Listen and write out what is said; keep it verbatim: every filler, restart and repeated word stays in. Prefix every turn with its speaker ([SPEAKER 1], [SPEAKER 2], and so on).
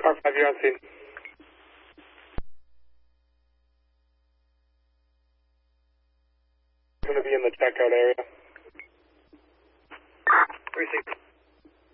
[SPEAKER 1] Car five, you're on scene. Going to be in the checkout area.
[SPEAKER 2] Three six.